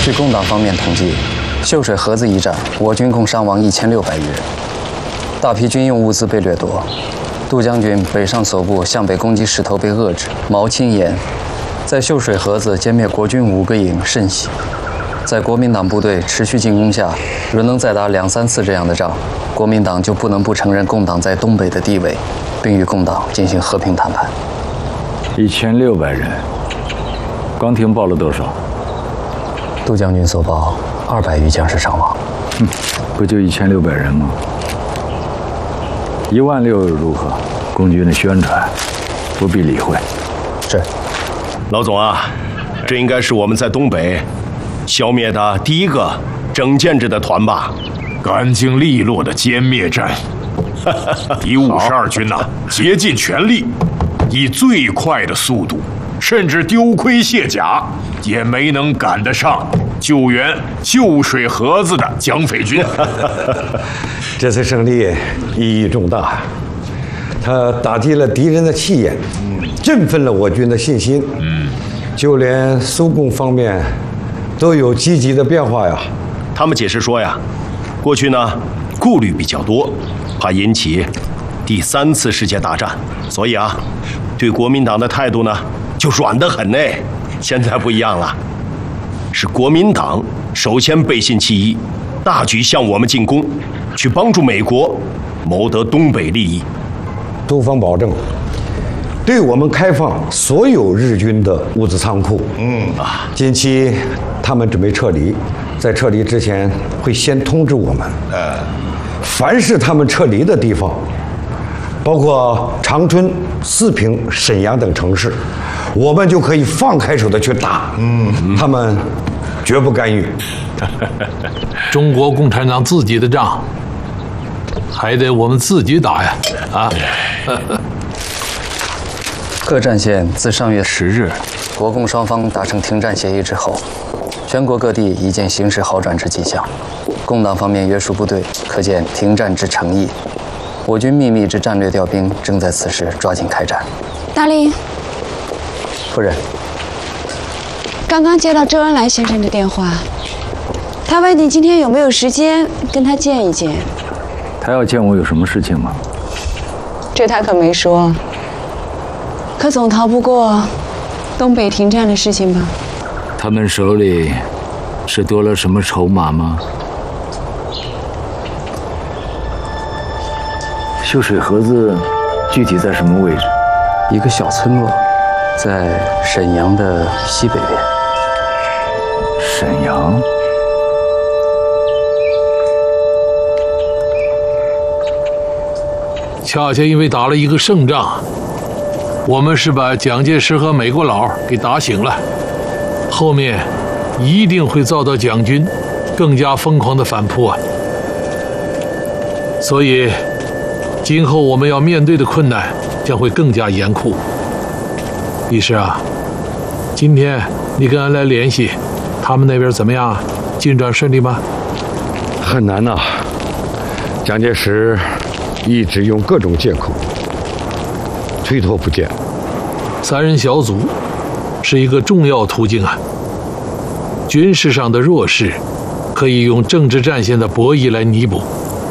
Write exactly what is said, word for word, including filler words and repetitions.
据共党方面统计，秀水河子一战，我军共伤亡一千六百余人，大批军用物资被掠夺。杜将军北上所部向北攻击势头被遏制。毛钦言在秀水河子歼灭国军五个营，甚喜。在国民党部队持续进攻下，若能再打两三次这样的仗，国民党就不能不承认共党在东北的地位，并与共党进行和平谈判。 一千六百人，刚听报了多少？ 杜将军所报，二百余将士伤亡。 嗯，不就一千六百人吗？一万六如何？共军的宣传，不必理会。 是。 老总啊，这应该是我们在东北消灭的第一个整建制的团吧？ 干净利落的歼灭战。敌五十二军呐、啊，竭尽全力，以最快的速度，甚至丢盔卸甲，也没能赶得上救援秀水河子的蒋匪军。 这次胜利意义重大，它打击了敌人的气焰，振奋了我军的信心。嗯，就连苏共方面都有积极的变化呀。 他们解释说呀，过去呢顾虑比较多，怕引起第三次世界大战，所以啊，对国民党的态度呢就软得很呢。现在不一样了，是国民党首先背信弃义，大举向我们进攻，去帮助美国谋得东北利益。 苏方保证对我们开放所有日军的物资仓库。嗯啊，近期他们准备撤离，在撤离之前会先通知我们。呃，凡是他们撤离的地方，包括长春、四平、沈阳等城市，我们就可以放开手的去打。嗯，他们绝不干预。 中国共产党自己的仗，还得我们自己打呀！啊！ 各战线自上月十日，国共双方达成停战协议之后，全国各地已见形势好转之迹象。共党方面约束部队，可见停战之诚意。我军秘密之战略调兵正在此时抓紧开展。 大令， 夫人， 刚刚接到周恩来先生的电话，他问你今天有没有时间跟他见一见。 他要见我有什么事情吗？ 这他可没说，可总逃不过东北停战的事情吧？ 他们手里是多了什么筹码吗？秀水河子具体在什么位置？ 一个小村落，在沈阳的西北边。 沈阳？ 恰恰因为打了一个胜仗，我们是把蒋介石和美国佬给打醒了，后面一定会遭到蒋军更加疯狂的反扑啊！所以，今后我们要面对的困难将会更加严酷。李师啊，今天你跟恩来联系，他们那边怎么样？进展顺利吗？ 很难呐、啊，蒋介石一直用各种借口推脱不见。 三人小组是一个重要途径啊。军事上的弱势可以用政治战线的博弈来弥补。